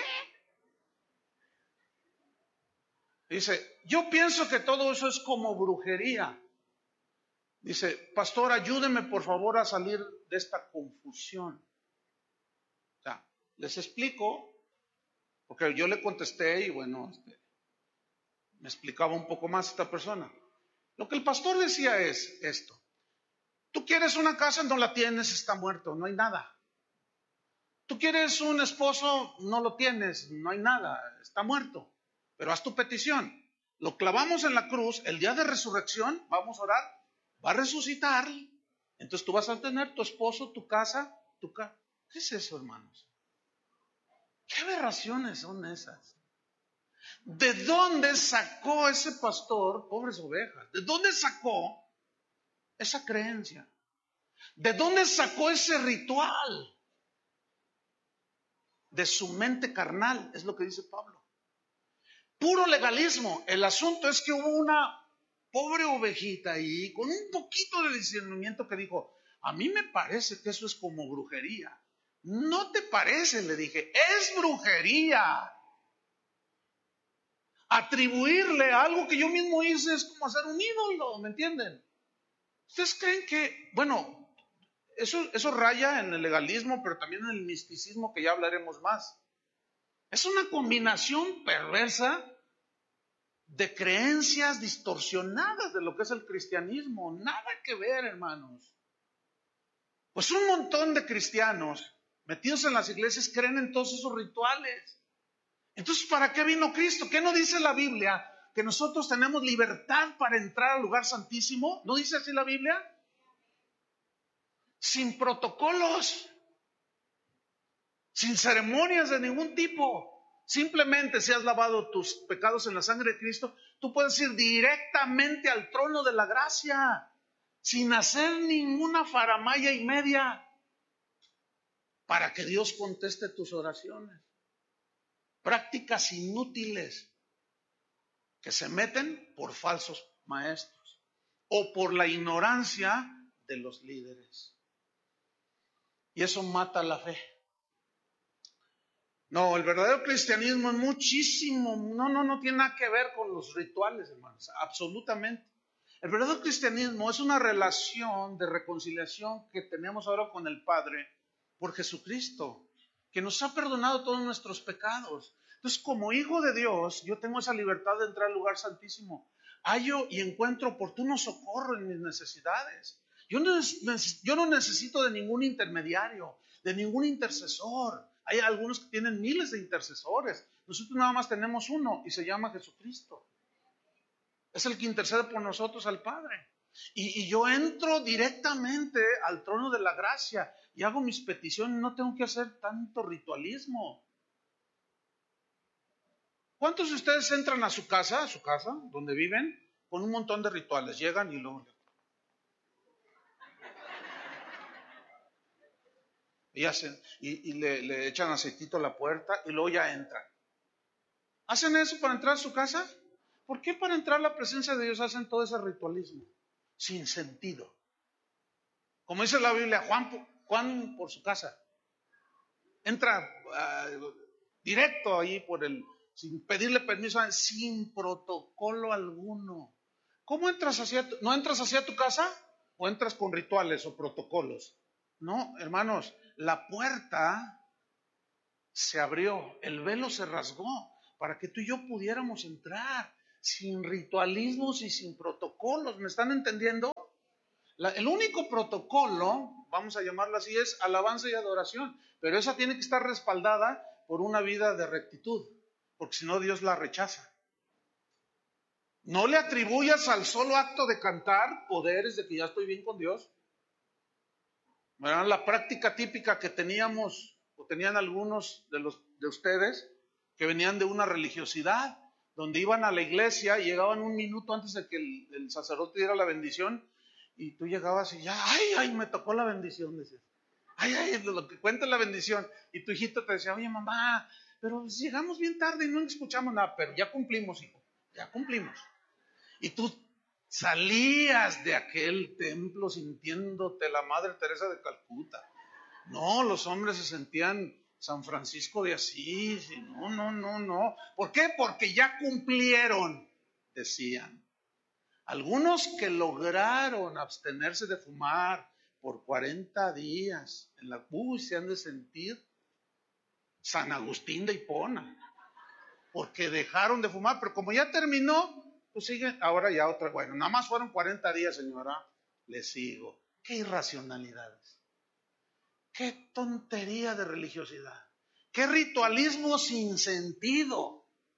Dice, yo pienso que todo eso es como brujería. Dice, pastor, ayúdeme por favor a salir de esta confusión. O sea, les explico, porque yo le contesté y bueno, me explicaba un poco más esta persona. Lo que el pastor decía es esto. Tú quieres una casa, no la tienes, está muerto, no hay nada. Tú quieres un esposo, no lo tienes, no hay nada, está muerto. Pero haz tu petición. Lo clavamos en la cruz, el día de resurrección, vamos a orar, va a resucitar. Entonces tú vas a tener tu esposo, tu casa, ¿Qué es eso, hermanos? ¿Qué aberraciones son esas? ¿De dónde sacó ese pastor, pobres ovejas? ¿De dónde sacó esa creencia? ¿De dónde sacó ese ritual? De su mente carnal, es lo que dice Pablo. Puro legalismo. El asunto es que hubo una pobre ovejita ahí con un poquito de discernimiento que dijo, a mí me parece que eso es como brujería. ¿No te parece? Le dije, es brujería. Atribuirle algo que yo mismo hice es como hacer un ídolo, ¿me entienden? ¿Ustedes creen que, bueno, eso raya en el legalismo, pero también en el misticismo, que ya hablaremos más? Es una combinación perversa de creencias distorsionadas de lo que es el cristianismo. Nada que ver, hermanos. Pues un montón de cristianos metidos en las iglesias creen en todos esos rituales. Entonces, ¿para qué vino Cristo? ¿Qué no dice la Biblia? Que nosotros tenemos libertad para entrar al lugar santísimo. ¿No dice así la Biblia? Sin protocolos, sin ceremonias de ningún tipo. Simplemente si has lavado tus pecados en la sangre de Cristo, tú puedes ir directamente al trono de la gracia, sin hacer ninguna faramaya y media, para que Dios conteste tus oraciones. Prácticas inútiles que se meten por falsos maestros o por la ignorancia de los líderes. Y eso mata la fe. No, el verdadero cristianismo es muchísimo, no tiene nada que ver con los rituales, hermanos, absolutamente. El verdadero cristianismo es una relación de reconciliación que tenemos ahora con el Padre por Jesucristo, que nos ha perdonado todos nuestros pecados. Entonces, como hijo de Dios, yo tengo esa libertad de entrar al lugar santísimo. Hallo y encuentro oportuno socorro en mis necesidades. Yo no necesito de ningún intermediario, de ningún intercesor. Hay algunos que tienen miles de intercesores. Nosotros nada más tenemos uno y se llama Jesucristo. Es el que intercede por nosotros al Padre. Y yo entro directamente al trono de la gracia y hago mis peticiones. No tengo que hacer tanto ritualismo. ¿Cuántos de ustedes entran a su casa, donde viven, con un montón de rituales? Llegan y luego y le echan aceitito a la puerta y luego ya entran. ¿Hacen eso para entrar a su casa? ¿Por qué para entrar a la presencia de Dios hacen todo ese ritualismo? Sin sentido. Como dice la Biblia, Juan por su casa. Entra directo ahí sin pedirle permiso, sin protocolo alguno. ¿Cómo entras no entras hacia tu casa? ¿O entras con rituales o protocolos? No, hermanos, la puerta se abrió, el velo se rasgó para que tú y yo pudiéramos entrar sin ritualismos y sin protocolos. ¿Me están entendiendo? El único protocolo, vamos a llamarlo así, es alabanza y adoración, pero esa tiene que estar respaldada por una vida de rectitud, porque si no Dios la rechaza. No le atribuyas al solo acto de cantar poderes de que ya estoy bien con Dios. ¿Verdad? La práctica típica que teníamos o tenían algunos de ustedes que venían de una religiosidad, donde iban a la iglesia y llegaban un minuto antes de que el sacerdote diera la bendición, y tú llegabas y ya, ay, me tocó la bendición, decías. Ay, lo que cuenta la bendición. Y tu hijito te decía, oye, mamá, pero llegamos bien tarde y no escuchamos nada, pero ya cumplimos, hijo, ya cumplimos. Y tú salías de aquel templo sintiéndote la Madre Teresa de Calcuta. No, los hombres se sentían San Francisco de Asís. No. ¿Por qué? Porque ya cumplieron, decían. Algunos que lograron abstenerse de fumar por 40 días, se han de sentir San Agustín de Hipona, porque dejaron de fumar, pero como ya terminó, pues sigue, ahora ya otra, bueno, nada más fueron 40 días, señora, le sigo. Qué irracionalidades, qué tontería de religiosidad, qué ritualismo sin sentido.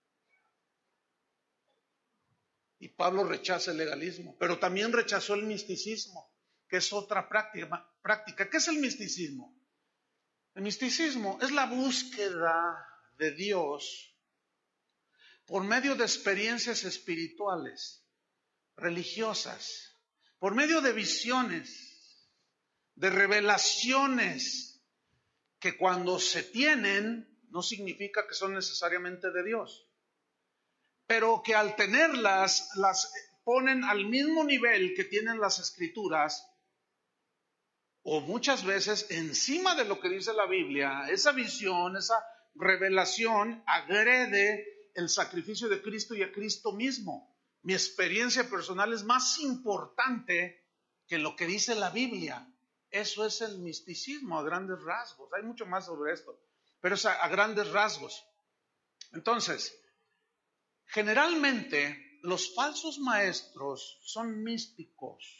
Y Pablo rechaza el legalismo, pero también rechazó el misticismo, que es otra práctica. ¿Qué es el misticismo? El misticismo es la búsqueda de Dios por medio de experiencias espirituales, religiosas, por medio de visiones, de revelaciones que cuando se tienen no significa que son necesariamente de Dios, pero que al tenerlas las ponen al mismo nivel que tienen las escrituras, o muchas veces encima de lo que dice la Biblia. Esa visión, esa revelación agrede el sacrificio de Cristo y a Cristo mismo. Mi experiencia personal es más importante que lo que dice la Biblia. Eso es el misticismo a grandes rasgos. Hay mucho más sobre esto, pero es a grandes rasgos. Entonces, generalmente los falsos maestros son místicos.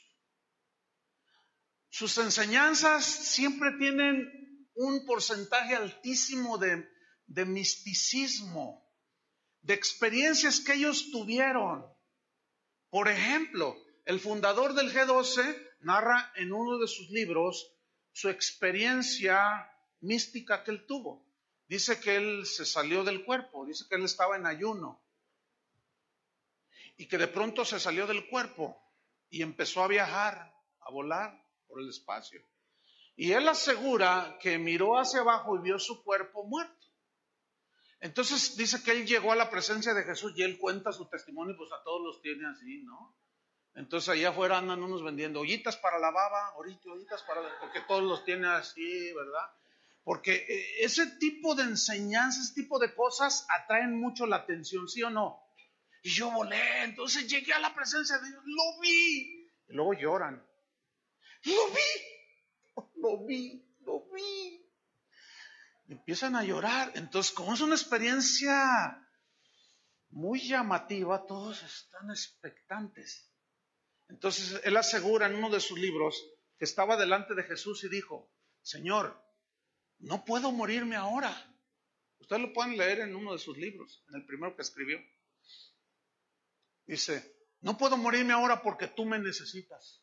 Sus enseñanzas siempre tienen un porcentaje altísimo de misticismo, de experiencias que ellos tuvieron. Por ejemplo, el fundador del G12 narra en uno de sus libros su experiencia mística que él tuvo. Dice que él se salió del cuerpo, dice que él estaba en ayuno y que de pronto se salió del cuerpo y empezó a viajar, a volar por el espacio. Y él asegura que miró hacia abajo y vio su cuerpo muerto. Entonces dice que él llegó a la presencia de Jesús y él cuenta su testimonio, pues a todos los tiene así, ¿no? Entonces allá afuera andan unos vendiendo ollitas para la baba, ollitas para porque todos los tiene así, ¿verdad? Porque ese tipo de enseñanza, ese tipo de cosas atraen mucho la atención, ¿sí o no? Y yo volé, entonces llegué a la presencia de Dios, lo vi. Y luego lloran. Lo vi. Empiezan a llorar. Entonces, como es una experiencia muy llamativa, todos están expectantes. Entonces, él asegura en uno de sus libros que estaba delante de Jesús y dijo: Señor, no puedo morirme ahora. Ustedes lo pueden leer en uno de sus libros, en el primero que escribió. Dice: no puedo morirme ahora porque tú me necesitas.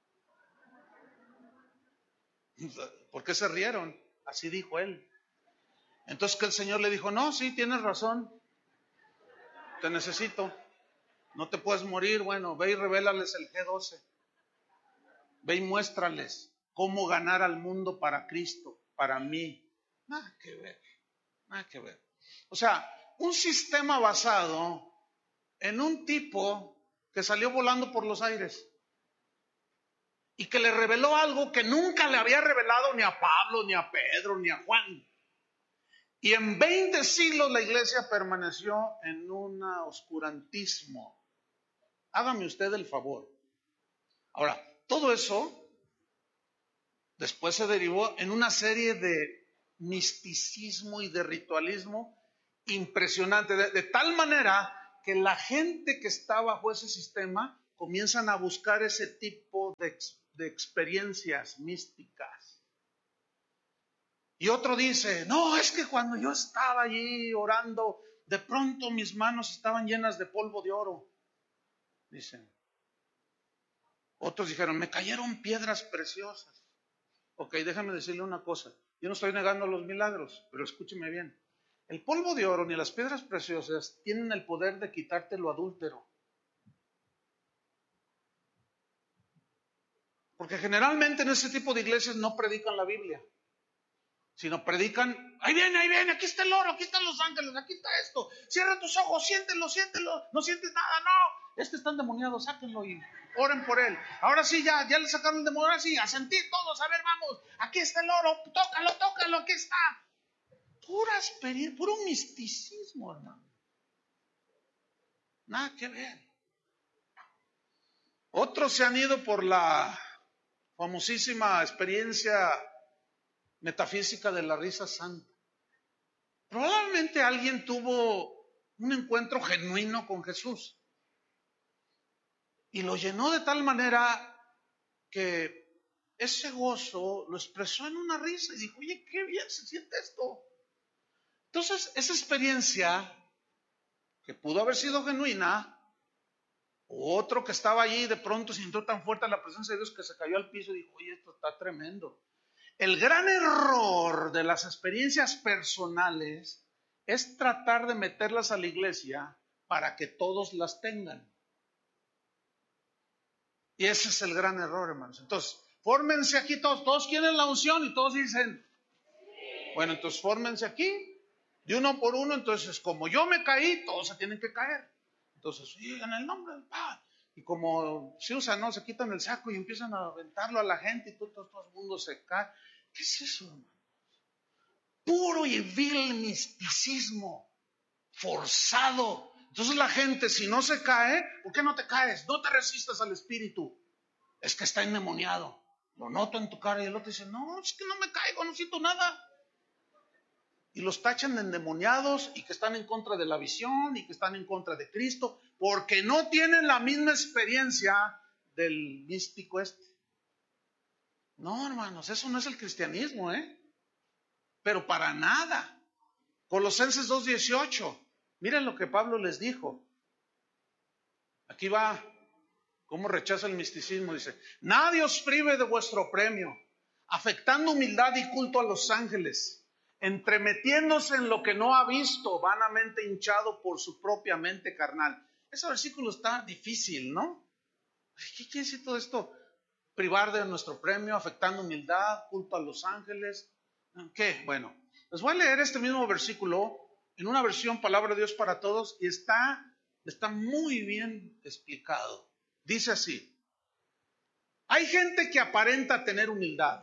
¿Por qué se rieron? Así dijo él. Entonces que el Señor le dijo: no, sí, tienes razón, te necesito, no te puedes morir. Bueno, ve y revélales el G12, ve y muéstrales cómo ganar al mundo para Cristo, para mí. Nada que ver. O sea, un sistema basado en un tipo que salió volando por los aires y que le reveló algo que nunca le había revelado ni a Pablo, ni a Pedro, ni a Juan. Y en 20 siglos la iglesia permaneció en un oscurantismo. Hágame usted el favor. Ahora, todo eso después se derivó en una serie de misticismo y de ritualismo impresionante, de tal manera que la gente que está bajo ese sistema comienzan a buscar ese tipo de experiencias místicas. Y otro dice, no, es que cuando yo estaba allí orando, de pronto mis manos estaban llenas de polvo de oro. Dicen. Otros dijeron, me cayeron piedras preciosas. Ok, déjame decirle una cosa. Yo no estoy negando los milagros, pero escúcheme bien. El polvo de oro ni las piedras preciosas tienen el poder de quitarte lo adúltero. Porque generalmente en ese tipo de iglesias no predican la Biblia, sino predican, ahí viene, aquí está el oro, aquí están los ángeles, aquí está esto. Cierra tus ojos, siéntelo, no sientes nada, no. Este está endemoniado, sáquenlo y oren por él. Ahora sí, ya le sacaron el demonio, ahora sí, a sentir todos, a ver, vamos, aquí está el oro, tócalo, aquí está. Pura experiencia, puro misticismo, hermano. Nada que ver. Otros se han ido por la famosísima experiencia metafísica de la risa santa. Probablemente alguien tuvo un encuentro genuino con Jesús y lo llenó de tal manera que ese gozo lo expresó en una risa y dijo, oye, qué bien se siente esto. Entonces, esa experiencia que pudo haber sido genuina, o otro que estaba allí de pronto sintió tan fuerte la presencia de Dios que se cayó al piso y dijo, oye, esto está tremendo. El gran error de las experiencias personales es tratar de meterlas a la iglesia para que todos las tengan. Y ese es el gran error, hermanos. Entonces, fórmense aquí todos quieren la unción y todos dicen, bueno, entonces fórmense aquí, de uno por uno, entonces como yo me caí, todos se tienen que caer. Entonces, en el nombre del Padre. Y como se usa, ¿no? Se quitan el saco y empiezan a aventarlo a la gente y todo el mundo se cae. ¿Qué es eso, hermano? Puro y vil misticismo, forzado. Entonces la gente, si no se cae, ¿por qué no te caes? No te resistas al espíritu. Es que está endemoniado. Lo noto en tu cara y el otro dice, no, es que no me caigo, no siento nada. Y los tachan de endemoniados y que están en contra de la visión y que están en contra de Cristo porque no tienen la misma experiencia del místico este. No, hermanos, eso no es el cristianismo, pero para nada. Colosenses 2:18, miren lo que Pablo les dijo. Aquí va cómo rechaza el misticismo, dice, nadie os prive de vuestro premio, afectando humildad y culto a los ángeles, entremetiéndose en lo que no ha visto, vanamente hinchado por su propia mente carnal. Ese versículo está difícil, ¿no? ¿Qué quiere decir todo esto? Privar de nuestro premio, afectando humildad, culto a los ángeles. ¿Qué? Bueno, les voy a leer este mismo versículo en una versión Palabra de Dios para Todos y está muy bien explicado. Dice así, hay gente que aparenta tener humildad,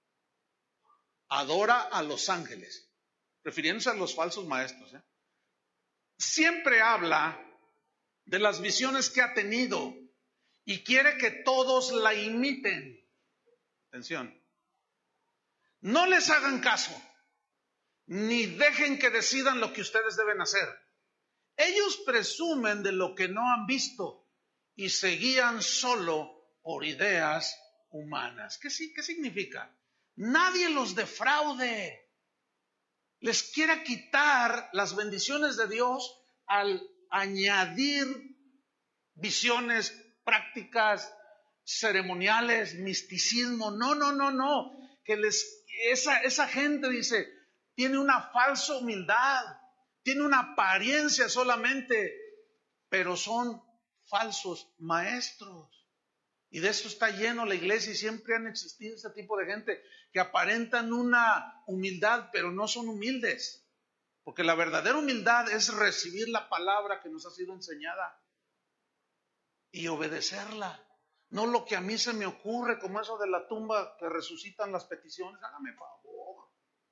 adora a los ángeles, refiriéndose a los falsos maestros. Siempre habla de las visiones que ha tenido y quiere que todos la imiten. Atención, no les hagan caso, ni dejen que decidan lo que ustedes deben hacer. Ellos presumen de lo que no han visto y se guían solo por ideas humanas. ¿Qué significa? Nadie los defraude. Les quiera quitar las bendiciones de Dios al añadir visiones, prácticas, ceremoniales, misticismo. No. Que esa gente dice, tiene una falsa humildad, tiene una apariencia solamente, pero son falsos maestros. Y de eso está lleno la iglesia y siempre han existido este tipo de gente que aparentan una humildad, pero no son humildes. Porque la verdadera humildad es recibir la palabra que nos ha sido enseñada y obedecerla. No lo que a mí se me ocurre, como eso de la tumba que resucitan las peticiones. Hágame favor.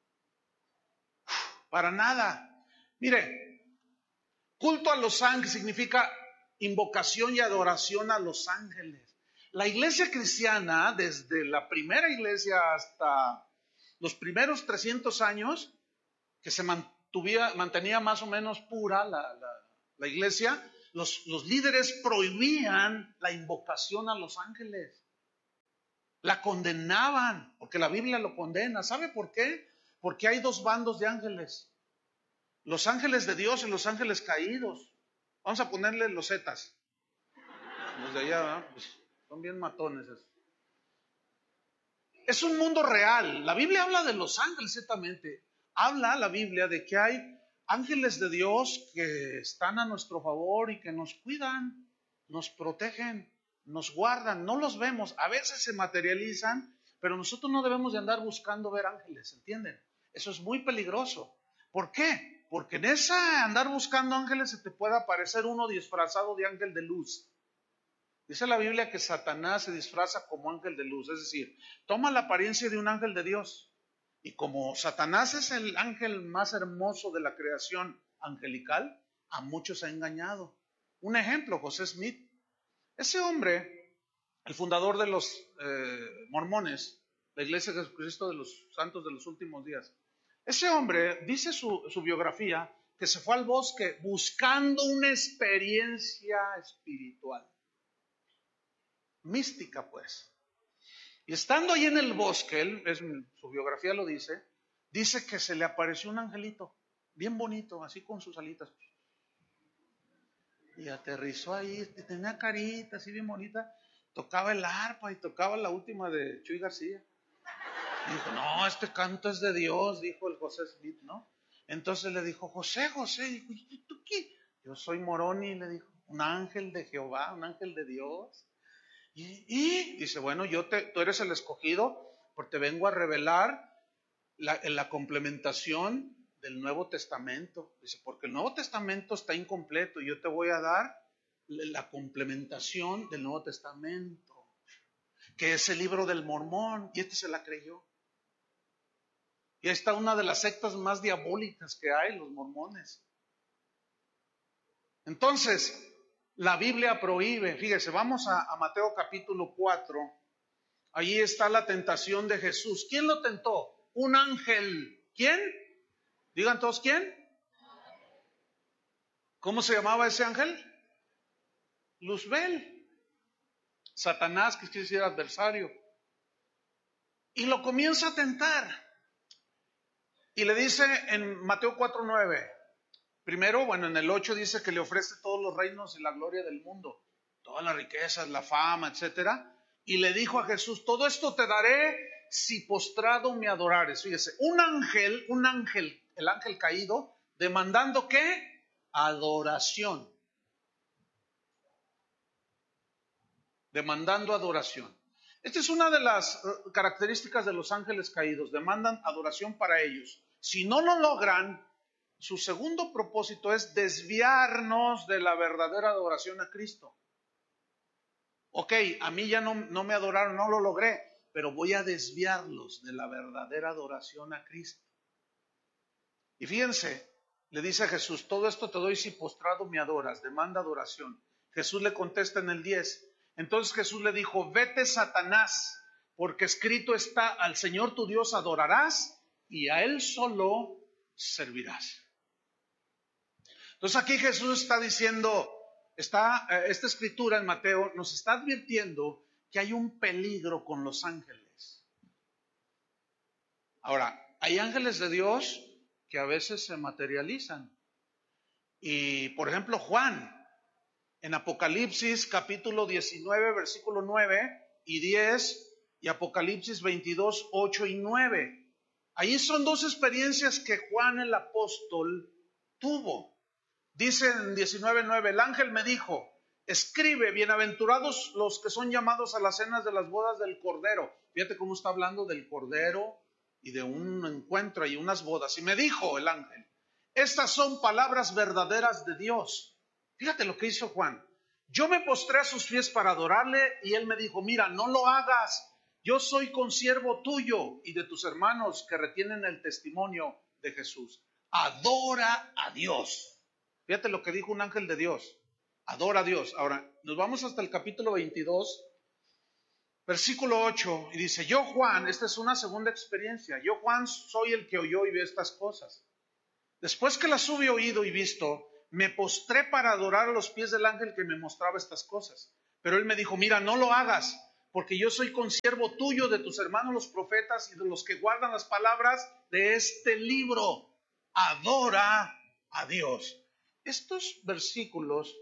Para nada. Mire, culto a los ángeles significa invocación y adoración a los ángeles. La iglesia cristiana, desde la primera iglesia hasta los primeros 300 años que se mantenía más o menos pura la iglesia, los líderes prohibían la invocación a los ángeles. La condenaban, porque la Biblia lo condena. ¿Sabe por qué? Porque hay dos bandos de ángeles. Los ángeles de Dios y los ángeles caídos. Vamos a ponerle los zetas. Los de allá, pues, son bien matones esos. Es un mundo real. La Biblia habla de los ángeles, ciertamente. Habla la Biblia de que hay ángeles de Dios que están a nuestro favor y que nos cuidan, nos protegen, nos guardan. No los vemos, a veces se materializan, pero nosotros no debemos de andar buscando ver ángeles, ¿entienden? Eso es muy peligroso. ¿Por qué? Porque en esa andar buscando ángeles se te puede aparecer uno disfrazado de ángel de luz. Dice la Biblia que Satanás se disfraza como ángel de luz, es decir, toma la apariencia de un ángel de Dios. Y como Satanás es el ángel más hermoso de la creación angelical, a muchos ha engañado. Un ejemplo, José Smith. Ese hombre, el fundador de los mormones, la Iglesia de Jesucristo de los Santos de los Últimos Días, ese hombre dice su biografía que se fue al bosque buscando una experiencia espiritual. Mística, pues. Y estando ahí en el bosque, su biografía lo dice que se le apareció un angelito, bien bonito, así con sus alitas. Y aterrizó ahí, tenía carita así bien bonita, tocaba el arpa y tocaba la última de Chuy García. Y dijo, no, este canto es de Dios, dijo el José Smith, ¿no? Entonces le dijo, José, dijo, ¿y tú qué? Yo soy Moroni, le dijo, un ángel de Jehová, un ángel de Dios. Y dice, bueno, tú eres el escogido, porque te vengo a revelar la complementación del Nuevo Testamento. Dice, porque el Nuevo Testamento está incompleto y yo te voy a dar la complementación del Nuevo Testamento, que es el libro del Mormón, y se la creyó. Y ahí está una de las sectas más diabólicas que hay, los mormones. Entonces, la Biblia prohíbe, fíjese, vamos a Mateo capítulo 4, allí está la tentación de Jesús. ¿Quién lo tentó? Un ángel. ¿Quién? Digan todos, ¿quién? ¿Cómo se llamaba ese ángel? Luzbel. Satanás, que quiere decir adversario. Y lo comienza a tentar. Y le dice en Mateo 4:9, primero, bueno, en el 8 dice que le ofrece todos los reinos y la gloria del mundo, todas las riquezas, la fama, etcétera. Y le dijo a Jesús, todo esto te daré si postrado me adorares. Fíjese, un ángel, el ángel caído, demandando ¿qué? Adoración. Demandando adoración. Esta es una de las características de los ángeles caídos, demandan adoración para ellos. Si no lo logran, su segundo propósito es desviarnos de la verdadera adoración a Cristo. Ok, a mí ya no me adoraron, no lo logré, pero voy a desviarlos de la verdadera adoración a Cristo. Y fíjense, le dice a Jesús, todo esto te doy si postrado me adoras, demanda adoración. Jesús le contesta en el 10. Entonces Jesús le dijo, vete Satanás, porque escrito está, al Señor tu Dios adorarás y a Él solo servirás. Entonces aquí Jesús está diciendo, esta escritura en Mateo nos está advirtiendo que hay un peligro con los ángeles. Ahora, hay ángeles de Dios que a veces se materializan. Y por ejemplo Juan, en Apocalipsis capítulo 19, versículo 9 y 10, y Apocalipsis 22, 8 y 9. Ahí son dos experiencias que Juan el apóstol tuvo. Dice en 19:9, el ángel me dijo, escribe, bienaventurados los que son llamados a las cenas de las bodas del Cordero. Fíjate cómo está hablando del Cordero y de un encuentro y unas bodas. Y me dijo el ángel, estas son palabras verdaderas de Dios. Fíjate lo que hizo Juan. Yo me postré a sus pies para adorarle y él me dijo, mira, no lo hagas. Yo soy consiervo tuyo y de tus hermanos que retienen el testimonio de Jesús. Adora a Dios. Fíjate lo que dijo un ángel de Dios. Adora a Dios. Ahora, nos vamos hasta el capítulo 22 Versículo 8, y dice, yo Juan, esta es una segunda experiencia, yo Juan soy el que oyó y vio estas cosas. Después que las hube oído y visto, me postré para adorar a los pies del ángel que me mostraba estas cosas. Pero él me dijo, mira, no lo hagas, porque yo soy consiervo tuyo, de tus hermanos los profetas y de los que guardan las palabras de este libro. Adora a Dios. Estos versículos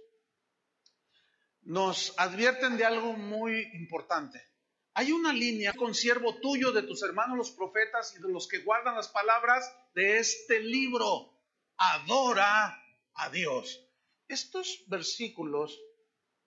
nos advierten de algo muy importante. Hay una línea, consiervo tuyo, de tus hermanos los profetas y de los que guardan las palabras de este libro. Adora a Dios. Estos versículos